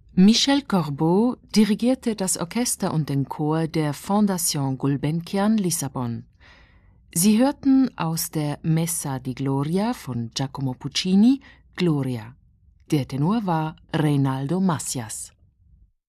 Michel Corbeau dirigierte das Orchester und den Chor der Fondation Gulbenkian Lissabon. Sie hörten aus der Messa di Gloria von Giacomo Puccini Gloria. Der Tenor war Reinaldo Macias.